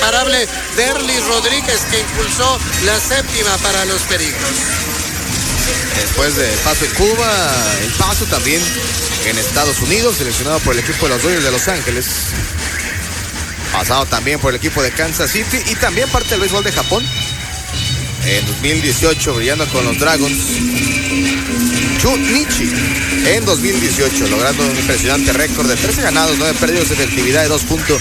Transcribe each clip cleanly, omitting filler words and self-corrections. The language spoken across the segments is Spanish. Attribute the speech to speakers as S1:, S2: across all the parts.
S1: imparable de Erlis Rodríguez, que impulsó la séptima para los Pericos.
S2: Después del paso en Cuba, el paso también en Estados Unidos, seleccionado por el equipo de los Dodgers de Los Ángeles. Pasado también por el equipo de Kansas City y también parte del béisbol de Japón. En 2018 brillando con los Dragons. Chunichi en 2018 logrando un impresionante récord de 13 ganados, 9 perdidos, efectividad de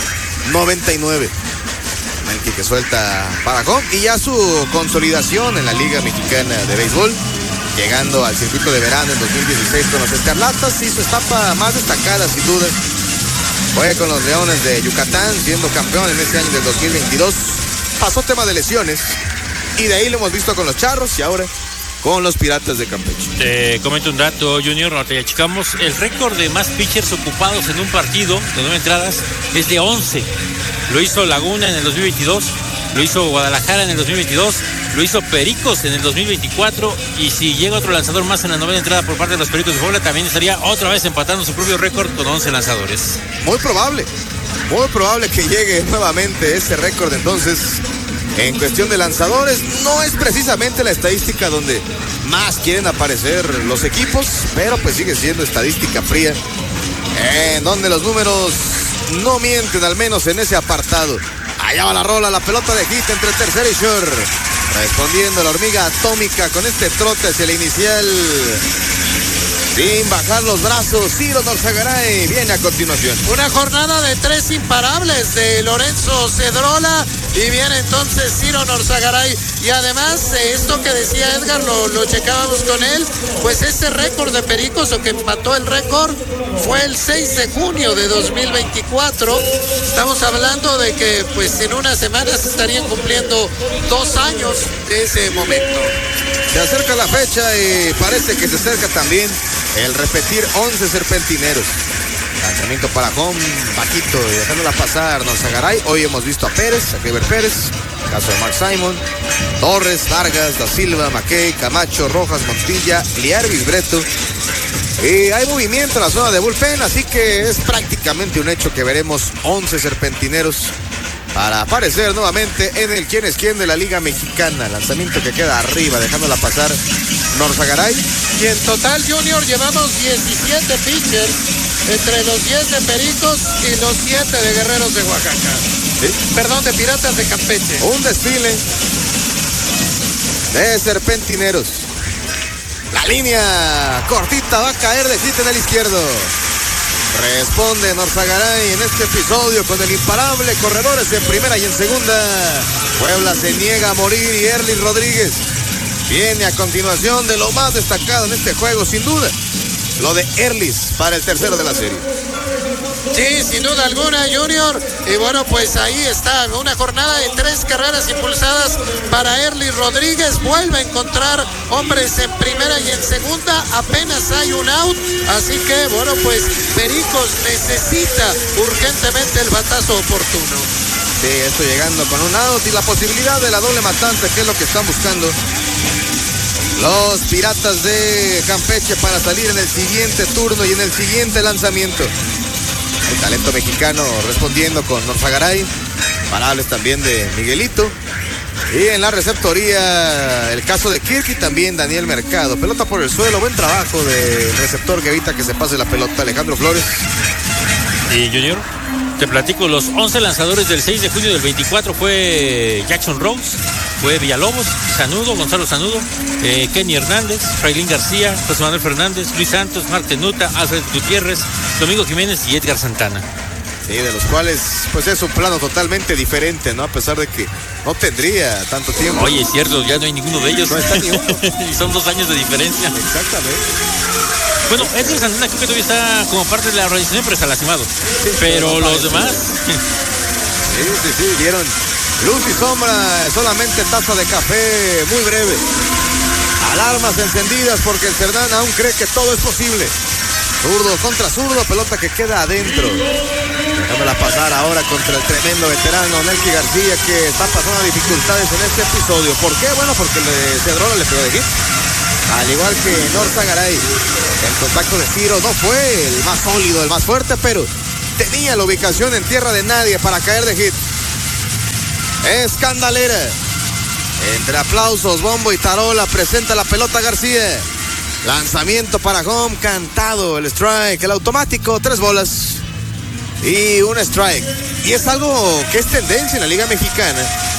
S2: 2.99. Melqui que suelta para home y ya su consolidación en la Liga Mexicana de Béisbol, llegando al circuito de verano en 2016 con los Escarlatas y su etapa más destacada sin duda fue con los Leones de Yucatán, siendo campeón en ese año del 2022. Pasó tema de lesiones y de ahí lo hemos visto con los Charros y ahora con los Piratas de Campeche.
S3: Te comento un dato, Junior, ahorita ya checamos. El récord de más pitchers ocupados en un partido de 9 entradas es de 11. Lo hizo Laguna en el 2022, lo hizo Guadalajara en el 2022, lo hizo Pericos en el 2024, y si llega otro lanzador más en la 9ª entrada por parte de los Pericos de Puebla, también estaría otra vez empatando su propio récord con 11 lanzadores.
S2: Muy probable que llegue nuevamente ese récord entonces. En cuestión de lanzadores, no es precisamente la estadística donde más quieren aparecer los equipos, pero pues sigue siendo estadística fría, en donde los números no mienten, al menos en ese apartado. Allá va la rola, la pelota de hit entre tercera y short. Respondiendo la hormiga atómica con este trote hacia el inicial. Sin bajar los brazos, Ciro Norzagaray viene a continuación.
S1: Una jornada de 3 imparables de Lorenzo Cedrola y viene entonces Ciro Norzagaray. Y además, esto que decía Edgar, lo checábamos con él, pues ese récord de Pericos, o que empató el récord, fue el 6 de junio de 2024. Estamos hablando de que pues en unas semanas estarían cumpliendo 2 años de ese momento.
S2: Se acerca la fecha y parece que se acerca también el repetir 11 serpentineros. Lanzamiento para home, bajito y dejándola pasar Norzagaray. Hoy hemos visto a Pérez, a Clever Pérez, caso de Mark Simon, Torres, Vargas, Da Silva, McKay, Camacho, Rojas, Montilla, Liarvis, Breto. Y hay movimiento en la zona de bullpen, así que es prácticamente un hecho que veremos 11 serpentineros para aparecer nuevamente en el quién es quién de la Liga Mexicana. Lanzamiento que queda arriba, dejándola pasar Norzagaray.
S1: Y en total, Junior, llevamos 17 pitchers entre los 10 de Pericos y los 7 de Guerreros de Oaxaca.
S2: ¿Sí?
S1: Perdón, de Piratas de Campeche.
S2: Un desfile de serpentineros. La línea cortita va a caer de hit en el izquierdo. Responde Norzagaray en este episodio con el imparable. Corredores en primera y en segunda. Puebla se niega a morir y Erlis Rodríguez viene a continuación de lo más destacado en este juego, sin duda. Lo de Erlis para el tercero de la serie.
S1: Sí, sin duda alguna, Junior. Y bueno, pues ahí está, una jornada de 3 carreras impulsadas para Erlis Rodríguez. Vuelve a encontrar hombres en primera y en segunda. Apenas hay un out. Así que, bueno, pues Pericos necesita urgentemente el batazo oportuno.
S2: Sí, esto llegando con un out y la posibilidad de la doble matanza, que es lo que están buscando los Piratas de Campeche para salir en el siguiente turno y en el siguiente lanzamiento. El talento mexicano respondiendo con Norzagaray. Parables también de Miguelito. Y en la receptoría, el caso de Kirk y también Daniel Mercado. Pelota por el suelo, buen trabajo del receptor que evita que se pase la pelota, Alejandro Flores.
S3: Y Junior, te platico, los 11 lanzadores del 6 de junio del 24 fue Jackson Rose, fue Villalobos, Sanudo, Gonzalo Sanudo, Kenny Hernández, Frailín García, José Manuel Fernández, Luis Santos, Marc Tenuta, Alfred Gutiérrez, Domingo Jiménez y Edgar Santana.
S2: Sí, de los cuales pues es un plano totalmente diferente, ¿no? A pesar de que no tendría tanto tiempo.
S3: Oye, es cierto, ya no hay ninguno de ellos.
S2: No está ni uno.
S3: Y son 2 años de diferencia.
S2: Exactamente.
S3: Bueno, Edgar Santana creo que todavía está como parte de la organización, pero está lastimado. Sí, pero los demás...
S2: Sí, vieron luz y sombra, solamente taza de café muy breve. Alarmas encendidas porque el Cerdán aún cree que todo es posible. Zurdo contra zurdo, pelota que queda adentro. Dejándola pasar ahora contra el tremendo veterano Nelky García, que está pasando dificultades en este episodio. ¿Por qué? Bueno, porque Cedrola le pegó de hit. Al igual que Norzagaray. El contacto de Ciro no fue el más sólido, el más fuerte, pero tenía la ubicación en tierra de nadie para caer de hit. Escandalera. Entre aplausos, bombo y tarola, presenta la pelota García. Lanzamiento para home, cantado el strike, el automático, 3 bolas y un strike. Y es algo que es tendencia en la Liga Mexicana.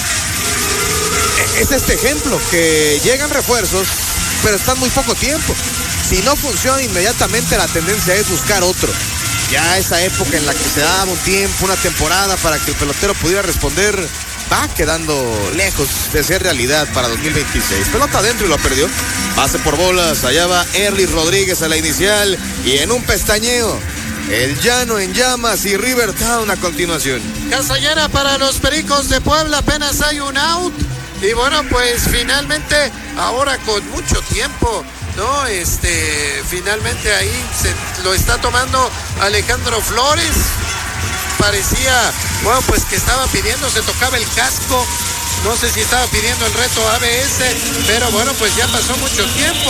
S2: Es este ejemplo, que llegan refuerzos, pero están muy poco tiempo. Si no funciona inmediatamente, la tendencia es buscar otro. Ya esa época en la que se daba un tiempo, una temporada para que el pelotero pudiera responder, va quedando lejos de ser realidad para 2026. Pelota adentro y lo perdió. Base por bolas, allá va Erly Rodríguez a la inicial y en un pestañeo, el llano en llamas y Rivertown a continuación.
S1: Casa llena para los Pericos de Puebla, apenas hay un out. Y bueno, pues finalmente, ahora con mucho tiempo, ¿no? Finalmente ahí se lo está tomando Alejandro Flores. Parecía, bueno, pues que estaba pidiendo, se tocaba el casco. No sé si estaba pidiendo el reto ABS, pero bueno, pues ya pasó mucho tiempo.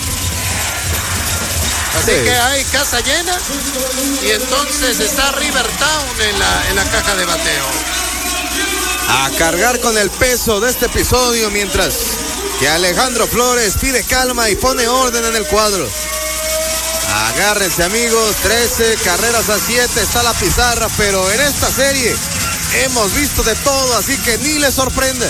S1: Así que hay casa llena y entonces está Rivertown en la caja de bateo.
S2: A cargar con el peso de este episodio, mientras que Alejandro Flores pide calma y pone orden en el cuadro. Agárrense, amigos, 13 carreras a 7 está la pizarra, pero en esta serie hemos visto de todo, así que ni les sorprende.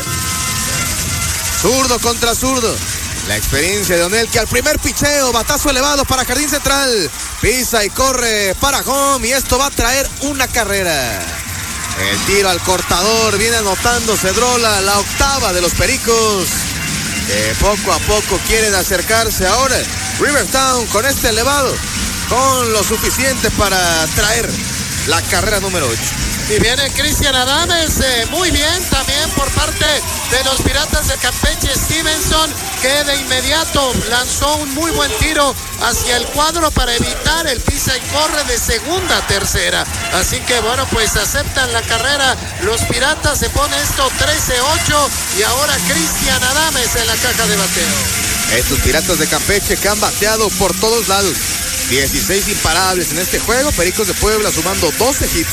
S2: Zurdo contra zurdo. La experiencia de Onel, que al primer picheo, batazo elevado para jardín central, pisa y corre para home, y esto va a traer una carrera. El tiro al cortador, viene anotando Cedrola, la octava de los Pericos, que poco a poco quieren acercarse ahora. Rivertown con este elevado, con lo suficiente para traer la carrera número 8.
S1: Y viene Cristian Adames, muy bien también por parte de los Piratas de Campeche. Stevenson, que de inmediato lanzó un muy buen tiro hacia el cuadro para evitar el pisa y corre de segunda a tercera. Así que bueno, pues aceptan la carrera los Piratas, se pone esto 13-8 y ahora Cristian Adames en la caja de bateo.
S2: Estos Piratas de Campeche que han bateado por todos lados, 16 imparables en este juego. Pericos de Puebla sumando 12 hits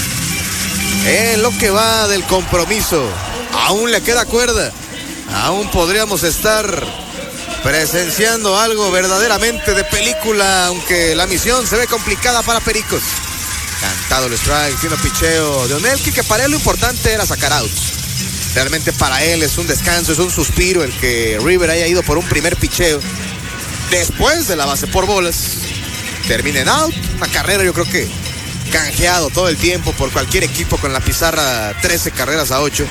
S2: en lo que va del compromiso. Aún le queda cuerda, aún podríamos estar presenciando algo verdaderamente de película, aunque la misión se ve complicada para Pericos. Cantado el strike, fino picheo de Onelki, que para él lo importante era sacar outs. Realmente para él es un descanso, es un suspiro el que River haya ido por un primer picheo después de la base por bolas. Termina en out, una carrera yo creo que canjeado todo el tiempo por cualquier equipo con la pizarra 13 carreras a 8.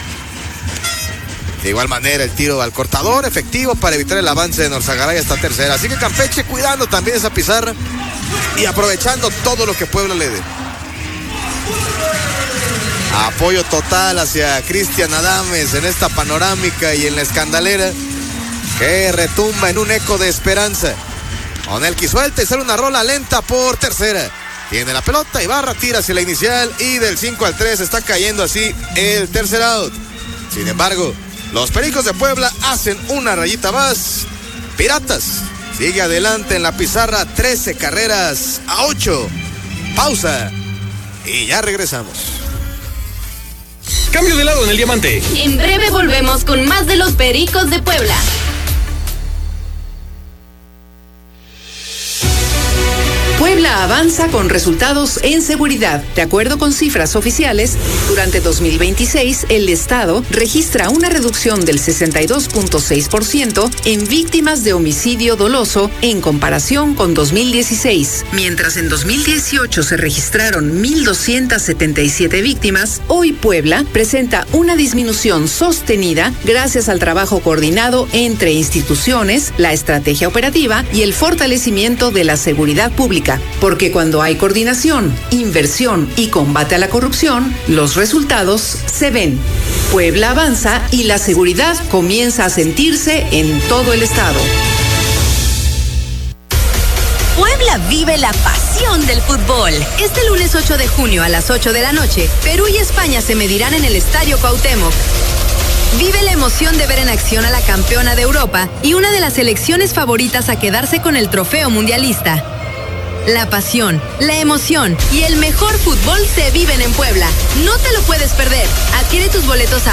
S2: De igual manera el tiro al cortador efectivo para evitar el avance de Norzagaray hasta tercera. Así que Campeche cuidando también esa pizarra y aprovechando todo lo que Puebla le dé. Apoyo total hacia Cristian Adames en esta panorámica y en la escandalera, que retumba en un eco de esperanza. Onelki suelta y sale una rola lenta por tercera. Tiene la pelota, Ibarra tira hacia la inicial y del 5 al 3 está cayendo así el tercer out. Sin embargo, los Pericos de Puebla hacen una rayita más. Piratas sigue adelante en la pizarra, 13 carreras a 8. Pausa y ya regresamos.
S4: Cambio de lado en el diamante.
S5: En breve volvemos con más de los Pericos de Puebla.
S6: Puebla avanza con resultados en seguridad. De acuerdo con cifras oficiales, durante 2026 el Estado registra una reducción del 62.6% en víctimas de homicidio doloso en comparación con 2016. Mientras en 2018 se registraron 1,277 víctimas, hoy Puebla presenta una disminución sostenida gracias al trabajo coordinado entre instituciones, la estrategia operativa y el fortalecimiento de la seguridad pública. Porque cuando hay coordinación, inversión y combate a la corrupción, los resultados se ven. Puebla avanza y la seguridad comienza a sentirse en todo el estado.
S5: Puebla vive la pasión del fútbol. Este lunes 8 de junio a las 8 de la noche, Perú y España se medirán en el Estadio Cuauhtémoc. Vive la emoción de ver en acción a la campeona de Europa y una de las selecciones favoritas a quedarse con el trofeo mundialista. La pasión, la emoción y el mejor fútbol se viven en Puebla. No te lo puedes perder. Adquiere tus boletos a